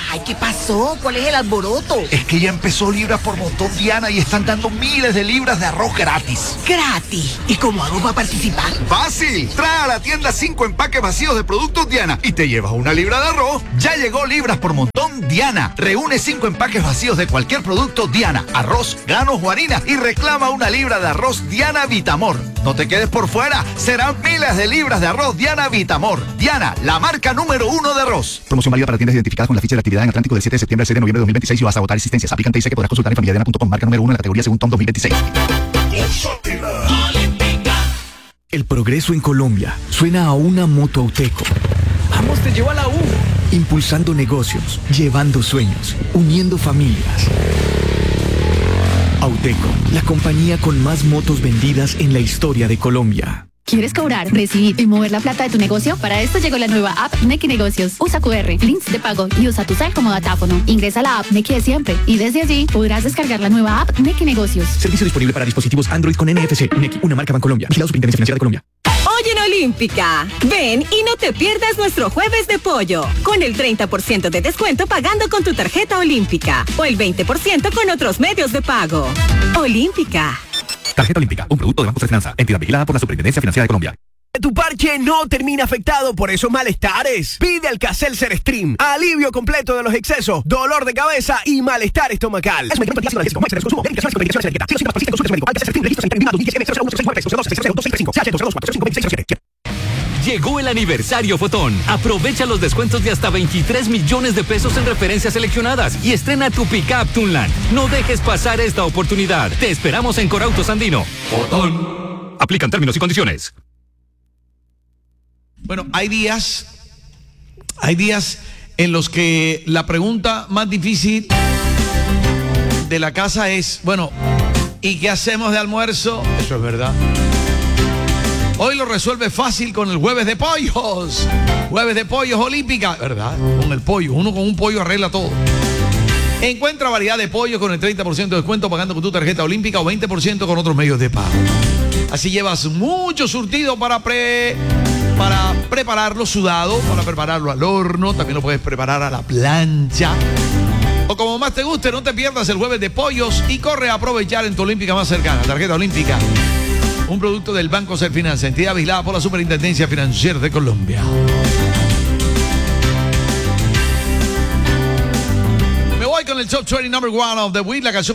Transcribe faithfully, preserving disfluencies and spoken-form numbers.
Ay, ¿qué pasó? ¿Cuál es el alboroto? Es que ya empezó Libras por Montón, Diana, y están dando miles de libras de arroz gratis. ¿Gratis? ¿Y cómo hago para participar? ¡Fácil! Trae a la tienda cinco empaques vacíos de productos Diana y te llevas una libra de arroz. Ya llegó Libras por Montón Diana. Reúne cinco empaques vacíos de cualquier producto Diana, arroz, granos o harina y reclama una libra de arroz Diana Vitamor. No te quedes por fuera, serán miles de libras de arroz Diana Vitamor. Diana, la marca número uno de arroz. Promoción válida para tiendas identificadas con la ficha de actividad en Atlántico del siete de septiembre al seis de noviembre de dos mil veintiséis y vas a agotar existencias. Aplican y sé que podrás consultar en familia diana punto com, marca número uno en la categoría según T O M dos mil veintiséis. El progreso en Colombia suena a una moto Auteco. Vamos, te llevo a la U. Impulsando negocios, llevando sueños, uniendo familias. Auteco, la compañía con más motos vendidas en la historia de Colombia. ¿Quieres cobrar, recibir y mover la plata de tu negocio? Para esto llegó la nueva app Nequi Negocios. Usa cu erre, links de pago y usa tu cel como datáfono. Ingresa a la app Nequi de siempre y desde allí podrás descargar la nueva app Nequi Negocios. Servicio disponible para dispositivos Android con N F C. Nequi, una marca Bancolombia. Vigilado Superintendencia Financiera de Colombia. Hoy en Olímpica, ven y no te pierdas nuestro jueves de pollo, con el treinta por ciento de descuento pagando con tu tarjeta Olímpica o el veinte por ciento con otros medios de pago. Olímpica. Tarjeta Olímpica, un producto de Banco de Finanza, entidad vigilada por la Superintendencia Financiera de Colombia. Tu parche no termina afectado por esos malestares. Pide Alka-Seltzer Stream. Alivio completo de los excesos, dolor de cabeza y malestar estomacal. Llegó el aniversario Fotón. Aprovecha los descuentos de hasta veintitrés millones de pesos en referencias seleccionadas y estrena tu Pickup Tunland. No dejes pasar esta oportunidad. Te esperamos en Corautos Andino. Fotón. Aplican términos y condiciones. Bueno, hay días, hay días en los que la pregunta más difícil de la casa es, bueno, ¿y qué hacemos de almuerzo? Eso es verdad. Hoy lo resuelve fácil con el jueves de pollos. Jueves de pollos Olímpica, ¿verdad? Con el pollo, uno con un pollo arregla todo. Encuentra variedad de pollos con el treinta por ciento de descuento pagando con tu tarjeta Olímpica o veinte por ciento con otros medios de pago. Así llevas mucho surtido para pre... para prepararlo sudado, para prepararlo al horno, también lo puedes preparar a la plancha. O como más te guste, no te pierdas el jueves de pollos y corre a aprovechar en tu Olímpica más cercana. Tarjeta Olímpica, un producto del Banco Serfinanza, entidad vigilada por la Superintendencia Financiera de Colombia. Me voy con el Top veinte number one of the week, la canción